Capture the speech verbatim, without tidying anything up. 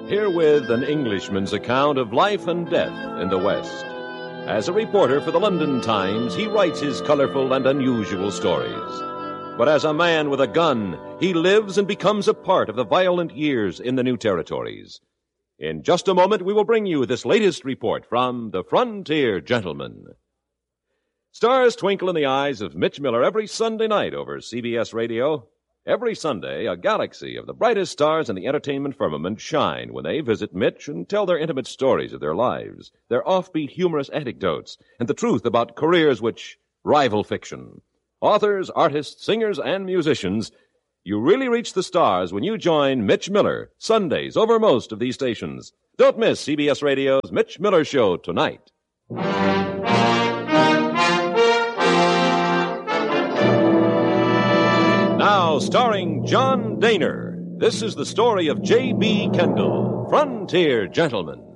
Herewith an Englishman's account of life and death in the West. As a reporter for the London Times, he writes his colorful and unusual stories. But as a man with a gun, he lives and becomes a part of the violent years in the new territories. In just a moment, we will bring you this latest report from the Frontier Gentleman. Stars twinkle in the eyes of Mitch Miller every Sunday night over C B S Radio. Every Sunday, a galaxy of the brightest stars in the entertainment firmament shine when they visit Mitch and tell their intimate stories of their lives, their offbeat humorous anecdotes, and the truth about careers which rival fiction. Authors, artists, singers, and musicians, you really reach the stars when you join Mitch Miller, Sundays over most of these stations. Don't miss C B S Radio's Mitch Miller Show tonight. Now, starring John Dehner, this is the story of J B. Kendall, Frontier Gentleman.